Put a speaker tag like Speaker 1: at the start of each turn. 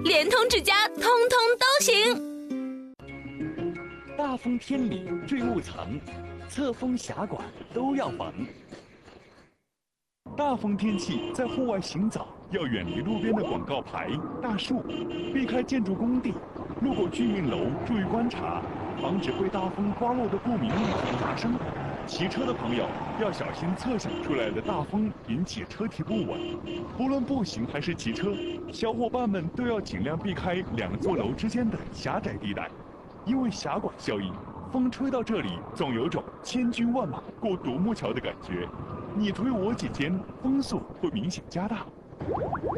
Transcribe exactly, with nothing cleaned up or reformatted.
Speaker 1: 连通指甲，通通都行。
Speaker 2: 大风天里坠雾层，侧风狭管都要防。大风天气在户外行走，要远离路边的广告牌、大树，避开建筑工地，路过居民楼，注意观察，防止被大风刮落的不明物体砸伤。骑车的朋友要小心侧想出来的大风引起车体不稳。不论步行还是骑车，小伙伴们都要尽量避开两座楼之间的狭窄地带，因为狭管效应，风吹到这里总有种千军万马过独木桥的感觉，你推我挤间，风速会明显加大。